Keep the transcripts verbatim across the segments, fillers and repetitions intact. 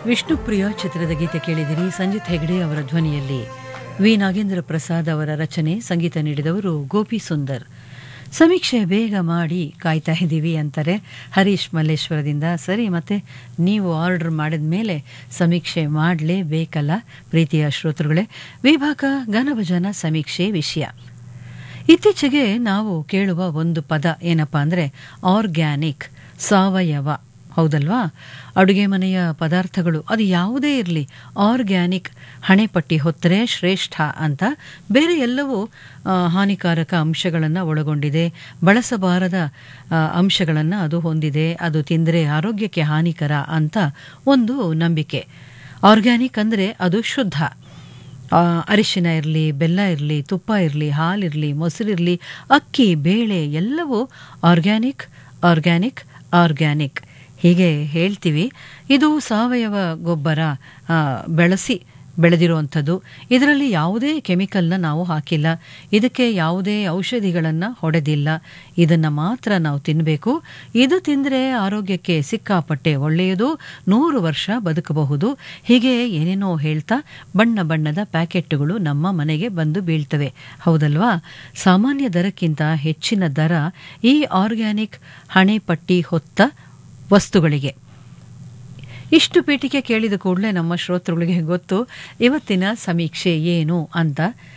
ವಿಷ್ಣುಪ್ರಿಯ ಚಿತ್ರದ ಗೀತೆ ಕೇಳಿದಿರಿ. ಸಂಜಿತ್ ಹೆಗ್ಡೆ ಅವರ ಧ್ವನಿಯಲ್ಲಿ ವಿ ನಾಗೇಂದ್ರ ಪ್ರಸಾದ್ ಅವರ ರಚನೆ, ಸಂಗೀತ ನೀಡಿದವರು ಗೋಪಿ ಸುಂದರ್. ಸಮೀಕ್ಷೆ ಬೇಗ ಮಾಡಿ ಕಾಯ್ತಾ ಇದ್ದೀವಿ ಅಂತಾರೆ ಹರೀಶ್ ಮಲ್ಲೇಶ್ವರದಿಂದ. ಸರಿ, ಮತ್ತೆ ನೀವು ಆರ್ಡರ್ ಮಾಡಿದ ಮೇಲೆ ಸಮೀಕ್ಷೆ ಮಾಡಲೇಬೇಕಲ್ಲ ಪ್ರೀತಿಯ ಶ್ರೋತೃಗಳೇ. ವಿಭಾಗ ಗಾನಭಜನ ಸಮೀಕ್ಷೆ ವಿಷಯ. ಇತ್ತೀಚೆಗೆ ನಾವು ಕೇಳುವ ಒಂದು ಪದ ಏನಪ್ಪಾ ಅಂದರೆ ಆರ್ಗ್ಯಾನಿಕ್, ಸಾವಯವ. ಹೌದಲ್ವಾ? ಅಡುಗೆ ಮನೆಯ ಪದಾರ್ಥಗಳು ಅದು ಯಾವುದೇ ಇರಲಿ, ಆರ್ಗ್ಯಾನಿಕ್ ಹಣೆಪಟ್ಟಿ ಹೊತ್ತರೆ ಶ್ರೇಷ್ಠ ಅಂತ. ಬೇರೆ ಎಲ್ಲವೂ ಹಾನಿಕಾರಕ ಅಂಶಗಳನ್ನು ಒಳಗೊಂಡಿದೆ, ಬಳಸಬಾರದ ಅಂಶಗಳನ್ನು ಅದು ಹೊಂದಿದೆ, ಅದು ತಿಂದರೆ ಆರೋಗ್ಯಕ್ಕೆ ಹಾನಿಕರ ಅಂತ ಒಂದು ನಂಬಿಕೆ. ಆರ್ಗ್ಯಾನಿಕ್ ಅಂದರೆ ಅದು ಶುದ್ಧ. ಅರಿಶಿನ ಇರಲಿ, ಬೆಲ್ಲ ಇರಲಿ, ತುಪ್ಪ ಇರಲಿ, ಹಾಲಿರಲಿ, ಮೊಸರಿರಲಿ, ಅಕ್ಕಿ, ಬೇಳೆ ಎಲ್ಲವೂ ಆರ್ಗ್ಯಾನಿಕ್, ಆರ್ಗ್ಯಾನಿಕ್, ಆರ್ಗ್ಯಾನಿಕ್ ಹೀಗೆ ಹೇಳ್ತೀವಿ. ಇದು ಸಾವಯವ ಗೊಬ್ಬರ ಬೆಳೆಸಿ ಬೆಳೆದಿರುವಂಥದ್ದು. ಇದರಲ್ಲಿ ಯಾವುದೇ ಕೆಮಿಕಲ್ನ ನಾವು ಹಾಕಿಲ್ಲ, ಇದಕ್ಕೆ ಯಾವುದೇ ಔಷಧಿಗಳನ್ನು ಹೊಡೆದಿಲ್ಲ. ಇದನ್ನು ಮಾತ್ರ ನಾವು ತಿನ್ನಬೇಕು. ಇದು ತಿಂದರೆ ಆರೋಗ್ಯಕ್ಕೆ ಸಿಕ್ಕಾಪಟ್ಟೆ ಒಳ್ಳೆಯದು, ನೂರು ವರ್ಷ ಬದುಕಬಹುದು. ಹೀಗೆ ಏನೇನೋ ಹೇಳ್ತಾ ಬಣ್ಣ ಬಣ್ಣದ ಪ್ಯಾಕೆಟ್ಗಳು ನಮ್ಮ ಮನೆಗೆ ಬಂದು ಬೀಳ್ತವೆ. ಹೌದಲ್ವಾ? ಸಾಮಾನ್ಯ ದರಕ್ಕಿಂತ ಹೆಚ್ಚಿನ ದರ ಈ ಆರ್ಗ್ಯಾನಿಕ್ ಹಣೆಪಟ್ಟಿ ಹೊತ್ತ ವಸ್ತುಗಳಿಗೆ. ಇಷ್ಟು ಪೀಠಿಕೆ ಕೇಳಿದ ಕೂಡಲೇ ನಮ್ಮ ಶ್ರೋತೃಗಳಿಗೆ ಗೊತ್ತು ಇವತ್ತಿನ ಸಮೀಕ್ಷೆ ಏನು ಅಂತ.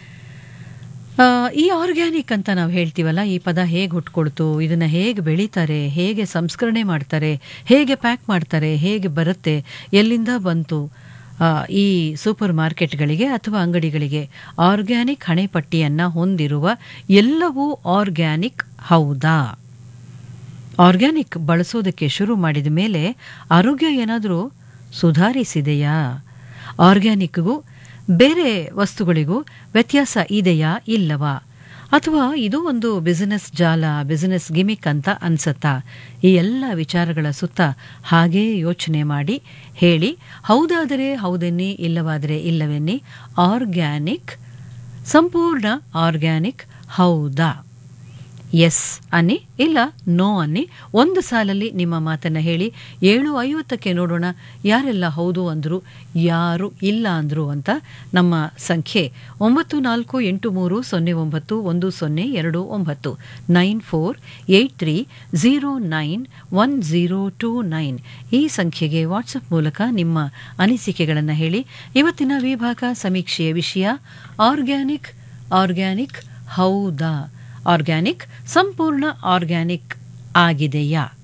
ಈ ಆರ್ಗ್ಯಾನಿಕ್ ಅಂತ ನಾವು ಹೇಳ್ತೀವಲ್ಲ, ಈ ಪದ ಹೇಗೆ ಹುಟ್ಕೊಳ್ತು, ಇದನ್ನು ಹೇಗೆ ಬೆಳೀತಾರೆ, ಹೇಗೆ ಸಂಸ್ಕರಣೆ ಮಾಡ್ತಾರೆ, ಹೇಗೆ ಪ್ಯಾಕ್ ಮಾಡ್ತಾರೆ, ಹೇಗೆ ಬರುತ್ತೆ, ಎಲ್ಲಿಂದ ಬಂತು ಈ ಸೂಪರ್ ಮಾರ್ಕೆಟ್ಗಳಿಗೆ ಅಥವಾ ಅಂಗಡಿಗಳಿಗೆ. ಆರ್ಗ್ಯಾನಿಕ್ ಹಣೆಪಟ್ಟಿಯನ್ನು ಹೊಂದಿರುವ ಎಲ್ಲವೂ ಆರ್ಗ್ಯಾನಿಕ್ ಹೌದಾ? ಆರ್ಗ್ಯಾನಿಕ್ ಬಳಸೋದಕ್ಕೆ ಶುರು ಮಾಡಿದ ಮೇಲೆ ಆರೋಗ್ಯ ಏನಾದರೂ ಸುಧಾರಿಸಿದೆಯಾ? ಆರ್ಗ್ಯಾನಿಕ್ಗೂ ಬೇರೆ ವಸ್ತುಗಳಿಗೂ ವ್ಯತ್ಯಾಸ ಇದೆಯಾ ಇಲ್ಲವಾ? ಅಥವಾ ಇದು ಒಂದು ಬಿಸಿನೆಸ್ ಜಾಲ, ಬಿಸಿನೆಸ್ ಗಿಮಿಕ್ ಅಂತ ಅನ್ಸತ್ತಾ? ಈ ಎಲ್ಲ ವಿಚಾರಗಳ ಸುತ್ತ ಹಾಗೇ ಯೋಚನೆ ಮಾಡಿ ಹೇಳಿ. ಹೌದಾದರೆ ಹೌದೆನ್ನಿ, ಇಲ್ಲವಾದರೆ ಇಲ್ಲವೆನ್ನಿ. ಆರ್ಗ್ಯಾನಿಕ್, ಸಂಪೂರ್ಣ ಆರ್ಗ್ಯಾನಿಕ್ ಹೌದಾ? ಎಸ್ ಅನ್ನಿ, ಇಲ್ಲ ನೋ ಅನ್ನಿ. ಒಂದು ಸಾಲಲ್ಲಿ ನಿಮ್ಮ ಮಾತನ್ನು ಹೇಳಿ. ಏಳು ಐವತ್ತಕ್ಕೆ ನೋಡೋಣ ಯಾರೆಲ್ಲ ಹೌದು ಅಂದರು, ಯಾರು ಇಲ್ಲ ಅಂದರು ಅಂತ. ನಮ್ಮ ಸಂಖ್ಯೆ ಒಂಬತ್ತು ನಾಲ್ಕು ಎಂಟು ಮೂರು ಸೊನ್ನೆ ಒಂಬತ್ತು ಒಂದು ಸೊನ್ನೆ ಎರಡು ಒಂಬತ್ತು, nine four eight three zero nine one zero two nine. ಈ ಸಂಖ್ಯೆಗೆ ವಾಟ್ಸಪ್ ಮೂಲಕ ನಿಮ್ಮ ಅನಿಸಿಕೆಗಳನ್ನು ಹೇಳಿ. ಇವತ್ತಿನ ವಿಭಾಗ ಸಮೀಕ್ಷೆಯ ವಿಷಯ ಆರ್ಗ್ಯಾನಿಕ್, ಆರ್ಗ್ಯಾನಿಕ್ ಹೌದಾ? ಆರ್ಗ್ಯಾನಿಕ್ ಸಂಪೂರ್ಣ ಆರ್ಗ್ಯಾನಿಕ್ ಆಗಿದೆಯಾ?